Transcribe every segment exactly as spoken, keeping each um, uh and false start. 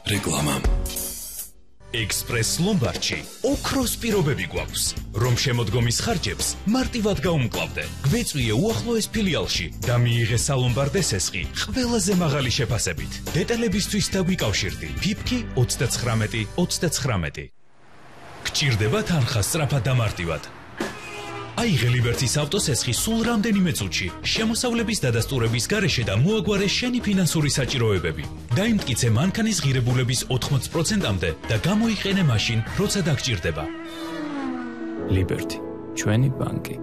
რეკლამა. Express Lombardში ოქროს პირობები გვაქვს, რომ შემოდგომის ხარჯებს მარტივად გაუმკლავდე. გვეწვიე უახლოეს ფილიალში და მიიღე სალომბარდე სესხი ყველაზე მაღალი შეფასებით. დეტალებისთვის დაგვიკავშირდი ფიფკი ოცდაცხრამეტი ოცდაცხრამეტი. გჭირდება თანხა სწრაფად და მარტივად. აიღე ლიბერტის ავტოსესხი სულ რამდენიმე წუთში, შემოსავლების დადასტურების გარეშე და მოაგვარე შენი ფინანსური საჭიროებები. დაიმტკიცე მანქანის ღირებულების ოთხმოცი პროცენტამდე და გამოიყენე მაშინ, როცა დაგჭირდება. ლიბერტი, ჩვენი ბანკი.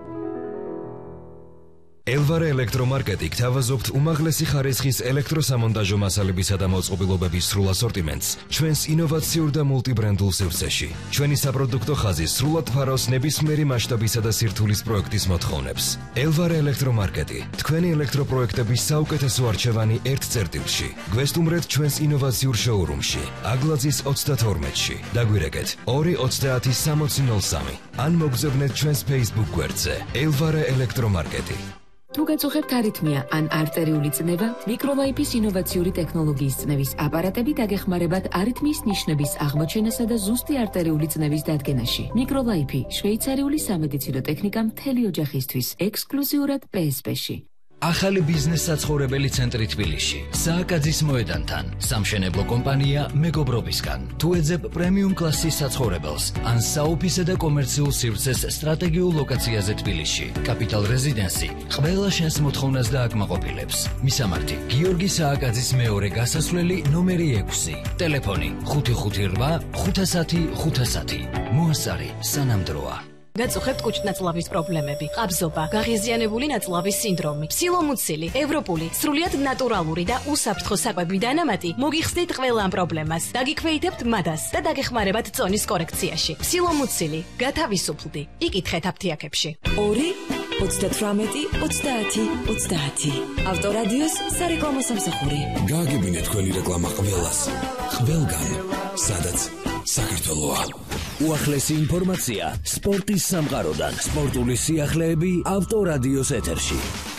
ელვარე ელექტრომარკეტი გთავაზობთ უმაღლესი ხარისხის ელექტროსამონტაჟო მასალებისა და მოწყობილობების სრულ ასორტიმენტს ჩვენს ინოვაციურ და მულტიბრენდულ სივრცეში. ჩვენი საპროდუქტო ხაზი სრულად ფარავს ნებისმიერი მასშტაბისა და სირთულის პროექტის მოთხოვნებს. ელვარე ელექტრომარკეტი, თქვენი ელექტროპროექტების საუკეთესო არჩევანი ერთ წერტილში. გვესტუმრეთ ჩვენს ინოვაციურ შოურუმში, აგლაძის ოცდათორმეტში. დაგვირეკეთ ორი ოცდაათი სამოცი ნოლ სამი. ან მოგზავნეთ ჩვენს Facebook გვერდზე ელვარე ელექტრომარკეტი. თუ გაწუხებთ არითმია ან არტერიული წნევა, მიკროლაიფის ინოვაციური ტექნოლოგიის წნევის აპარატები დაგეხმარებათ არითმიის ნიშნების აღმოჩენასა და ზუსტი არტერიული წნევის დადგენაში. მიკროლაიფი, შვეიცარიული სამედიცინო ტექნიკა მთელი ოჯახისთვის, ექსკლუზიურად პე ეს პე-ში. ახალი ბიზნეს საცხოვრებელი ცენტრი თბილისში, სააკაძის მოედანთან, სამშენებლო კომპანია მეგობრობისგან. თუ ეძებ პრემიუმ კლასის საცხოვრებელს, ან საოფისე და კომერციულ სივრცეს სტრატეგიულ ლოკაციაზე თბილისში, კაპიტალ რეზიდენსი ყველა შენს მოთხოვნას დააკმაყოფილებს. მისამართი: გიორგი სააკაძის მეორე გასასვლელი ნომერი ექვსი, ტელეფონი ხუთი ხუთი რვა ხუთასათი ხუთასათი. მოასარი სანამდროა. გაწუხებთ კუჭნაწლავის პრობლემები, ყაბზობა, გაღიზიანებული ნაწლავის სინდრომი, ფსილომუცილი, ევროპული, სრულიად ნატურალური და უსაფრთხო საკვები დანამატი, მოგიხსნით ყველა ამ პრობლემას. დაგიქვეითებთ მადას და დაგეხმარებათ წონის კორექციაში. ფსილომუცილი, გათავისუფლდი. იკითხეთ აფთიაქებში. ორი ოცდათვრამეტი ოცდაათი ოცდაათი. ავტორადიოს სარეკლამო სამსახური. გააგებინეთ თქვენი რეკლამა ყველას, ყველგან, სადაც საქართველოა. უახლესი ინფორმაცია სპორტის სამყაროდან. სპორტული სიახლეები ავტორადიოს ეთერში.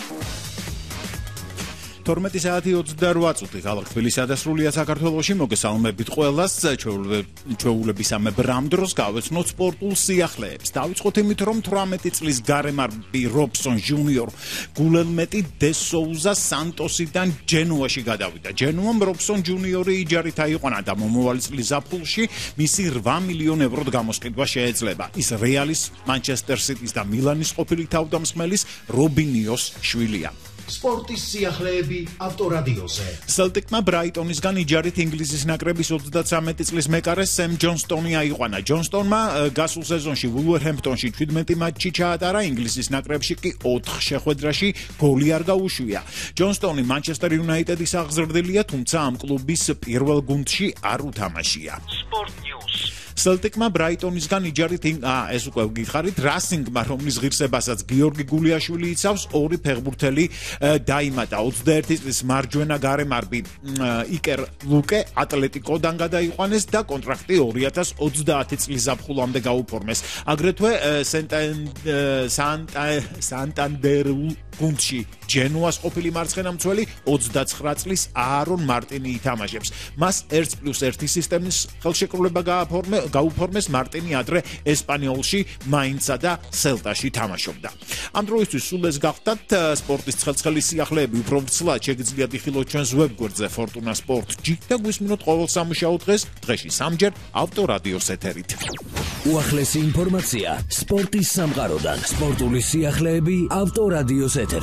თორმეტი საათი ოცდარვა წუთი ხალხ თბილისსა და სრულიად საქართველოში მოგესალმებით ყველას. ჩვეულებისამე ბრამ დროს გავეცნოთ სპორტულ სიახლეებს. დავიწყოთ იმით, რომ თვრამეტი წლის გარემარბი რობსონ ჟუნიორ გულელმეტი დე სოუზა სანტოსიდან ჯენუაში გადავიდა. ჯენუამ რობსონ ჯუნიორი იჯარით აიყვანა და მომავალი წლის ზაფხულში მისი რვა მილიონ ევროდ გამოსყიდვა შეეძლება. ის რეალის, მანჩესტერ სიტის და მილანის ყოფილი თავდამსხმელის რობინიოს შვილია. სპორტის სიახლეები ავტორადიოზე. სელტიკმა ბრაიტონისგან იჯარით ინგლისის ნაკრების ოცდათვრამეტი წლის მეკარე სემ ჯონსტონი აიყვანა. ჯონსტონმა გასულ სეზონში ვულვერჰემპტონში შვიდმეტი მატჩი ჩაატარა, ინგლისის ნაკრებში კი ოთხ შეხვედრაში გოლი არ გაუშვია. ჯონსტონი მანჩესტერ იუნაიტედის აღზრდილია, თუმცა ამ კლუბის პირველ გუნდში არ უთამაშია. სპორტ ნიუს. სელტიკმა ბრაიტონისგან იჯარით აა ეს უკვე გითხარით, რასინგმა, რომლის ღირსებასაც გიორგი გულიაშვილი იცავს, ორი ფეხბურთელი დაიმატა. ოცდაერთი წლის მარჯვენა გარემარბი იკერ ლუკე ატლეტიკოდან გადაიყვანეს და კონტრაქტი ორი ათას ოცდაათი წლის ზაფხულამდე გაუფორმეს. აგრეთვე სანტანდერულ გუნდში ჯენუას ყოფილი მარცხენა მცველი ოცდაცხრა წლის აარონ მარტინი ითამაშებს. მას ერთი პლუს ერთი სისტემის ხელშეკრულება გაუფორმეს. მარტინი ადრე ესპანიოლში, მაინცსა და სელტაში თამაშობდა. ამ დროისთვის სულ ეს გახდათ სპორტის ცხელცხელის სიახლეები. უფრო ვრცლად შეგიძლიათ იხილოთ ჩვენს ვებგვერდზე Fortuna Sport ჯი და გვისმინოთ ყოველ სამუშაო დღეს, დღეში სამჯერ ავტორადიოს ეთერით. უახლესი ინფორმაცია სპორტის სამყაროდან. სპორტული სიახლეები ავტორადიოს ეთერში.